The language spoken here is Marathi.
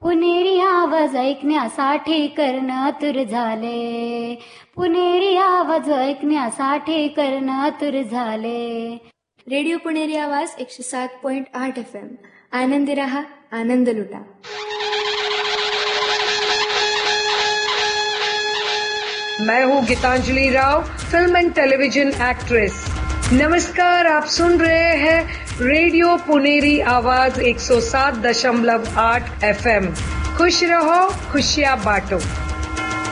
पुणेरी आवाज ऐकण्यासाठी कर्ण आतुर झाले. पुणेरी आवाज ऐकण्यासाठी कर्ण आतुर झाले. रेडिओ पुणेरी आवाज 107.8 FM. आनंदी रहा, आनंद लुटा. मैं हूँ गीतांजलि राव, फिल्म एंड टेलीविजन एक्ट्रेस. नमस्कार, आप सुन रहे हैं रेडियो पुनेरी आवाज 107.8 FM. खुश रहो, खुशियाँ बांटो.